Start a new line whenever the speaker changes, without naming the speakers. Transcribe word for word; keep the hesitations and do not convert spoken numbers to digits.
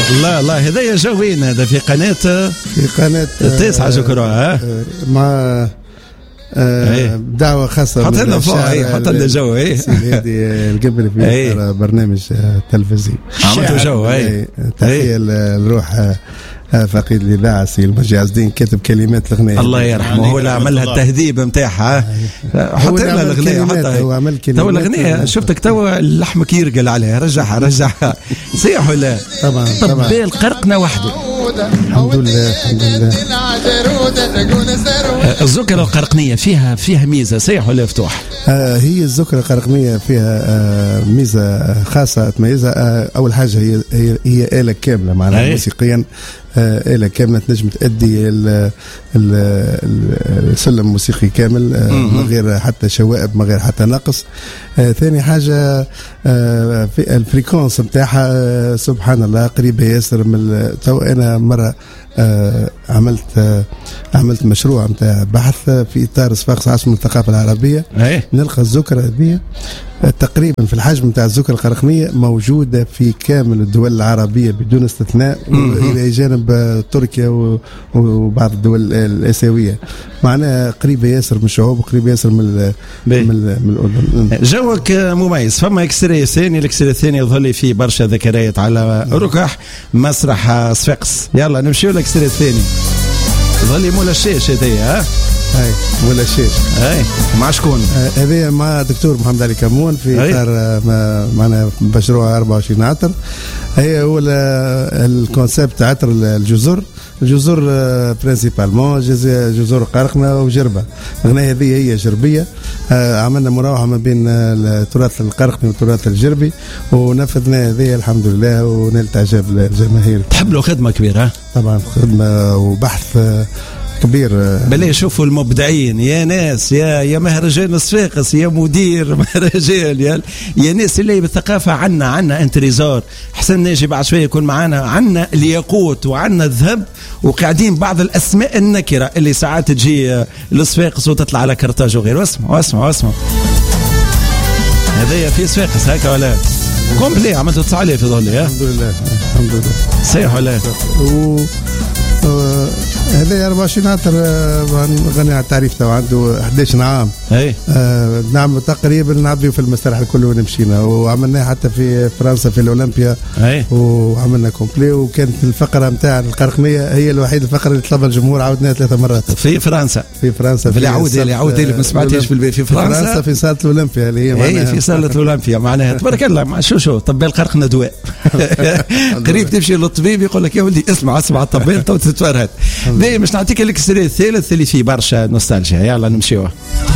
الله الله هذايا جوين هذا في قناة
في قناة
التاسعة شكرا
مع دعوة خاصة.
حط لنا فوق حط لنا جو اي
سيدي القبل في برنامج تلفزيوني
عملتوا جو اي
تحية لروح فقيد الإذاعة سي المجي عزدين كاتب كلمات الأغنية
الله يرحمه هو اللي عملها التهذيب نتاعها. حط لنا الأغنية حطها
هو عمل كلمات
تو الأغنية شفتك تو لحمك يرقل عليها رجعها رجعها صيح ولا
طبعا طبعا
القرقنا وحده
الحمد لله الحمد لله.
الذكرى القرقنية فيها فيها ميزة صيح ولا فتوح؟
آه هي الذكرى القرقنية فيها آه ميزة خاصة تميزها. آه أول حاجة هي هي, هي آلة كاملة معناها موسيقيا آه آلة كاملة تنجم تأدي السلم الموسيقي كامل آه من غير حتى شوائب من غير حتى نقص. آه ثاني حاجة آه في الفريكونس نتاعها آه سبحان الله قريبة ياسر من تو. أنا مرة آه عملت آه عملت مشروع نتاع بحث في إطار صفاقس عاصمة الثقافة العربية. نلقى الذكرى هذه تقريبا في الحجم نتاع الذكرى القرقنية موجودة في كامل الدول العربية بدون استثناء إلى جانب تركيا وبعض الدول الآسيوية. معناها قريبة ياسر من الشعوب وقريبة ياسر من من, من الأردن.
جوك مميز. فما اكستري ثاني الاكستري الثاني يظهر لي فيه برشا ذكريات على ركح مسرح صفاقس. يلا نمشيو للاكستري الثاني. يظهر لي مولا الشيش هذيا ها
هاي ولا الشيش
هاي مع شكون
هذه مع دكتور محمد علي كمون في اطار معنا مشروع أربعة وعشرين عطر. هي هو الكونسيبت عطر الجزر الجزر برينسيبالمون جزر قرقنة وجربة. الأغنية هذه هي جربية. عملنا مراوحة ما بين التراث القرقني والتراث الجربي ونفذنا هذه الحمد لله ونلت إعجاب الجماهير.
تحب له خدمة كبيرة
طبعا خدمة وبحث كبير.
بلي شوفوا المبدعين يا ناس يا يا مهرجان صفاقس يا مدير مهرجان يا, يا ناس اللي بالثقافة عنا عنا انتريزور حسن ناجي بعد شوية يكون معنا عنا الياقوت وعنا الذهب وقاعدين بعض الأسماء النكرة اللي ساعات تجي لصفاقس وتطلع على كرتاج وغيره. اسمعوا اسمعوا اسمعوا هذايا في صفاقس هكا ولا كومبلي عملتوا تسعة آلاف في ظلي.
الحمد لله الحمد لله
صحيح ولا
و هذا أربعة وعشرين عطر غني على التعريف تو عنده أحد عشر عام.
اي
آه نعم تقريبا نعبيو في المسرح الكل وين مشينا وعملناه حتى في فرنسا في الأولمبيا.
اي
وعملنا كومبلي وكانت الفقرة نتاع القرقنية هي الوحيدة الفقرة اللي طلبها الجمهور عاودناها ثلاثة مرات
في فرنسا
في فرنسا
في العودة اللي عودة اللي ما سمعتيش في في فرنسا
فرنسا في صالة الأولمبيا اللي هي
معناها في صالة الأولمبيا معناها تبارك الله. شو شو طبال القرقنة دواء قريب تمشي للطبيب يقول لك يا ولدي اسمع اسمع الطبال تو تتفرهد. مش نعطيك الاكستري الثالث اللي فيه برشا نوستالجيا. يلا نمشيوه.